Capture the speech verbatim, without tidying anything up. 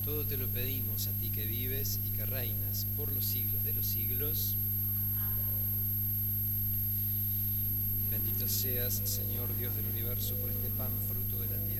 Todo te lo pedimos a ti que vives y que reinas por los siglos de los siglos. Bendito seas, Señor Dios del universo, por este pan fruto de la tierra.